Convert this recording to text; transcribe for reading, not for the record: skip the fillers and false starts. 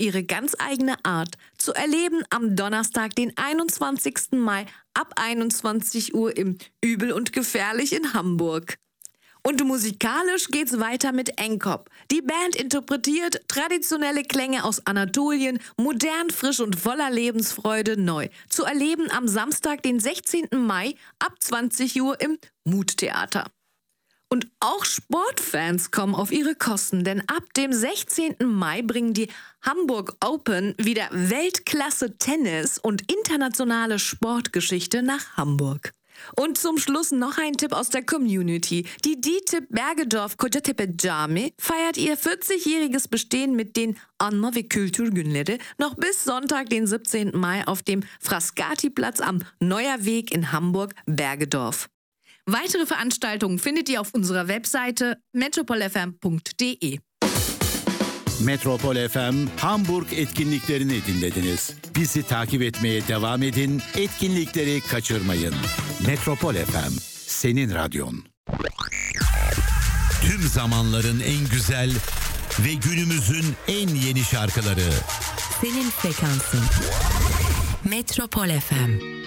ihre ganz eigene Art. Zu erleben am Donnerstag, den 21. Mai ab 21 Uhr im Übel und Gefährlich in Hamburg. Und musikalisch geht's weiter mit Enkop. Die Band interpretiert traditionelle Klänge aus Anatolien, modern, frisch und voller Lebensfreude neu. Zu erleben am Samstag, den 16. Mai ab 20 Uhr im Muttheater. Und auch Sportfans kommen auf ihre Kosten, denn ab dem 16. Mai bringen die Hamburg Open wieder Weltklasse-Tennis und internationale Sportgeschichte nach Hamburg. Und zum Schluss noch ein Tipp aus der Community. Die DİTİB Bergedorf Kocatepe Cami feiert ihr 40-jähriges Bestehen mit den Anma ve Kültür Günleri noch bis Sonntag, den 17. Mai auf dem Frascati-Platz am Neuer Weg in Hamburg-Bergedorf. Weitere Veranstaltungen findet ihr auf unserer Webseite metropolfm.de. Metropol FM Hamburg etkinliklerini dinlediniz. Bizi takip etmeye devam edin, etkinlikleri kaçırmayın. Metropol FM, senin radyon. Tüm zamanların en güzel ve günümüzün en yeni şarkıları. Senin frekansın. Metropol FM.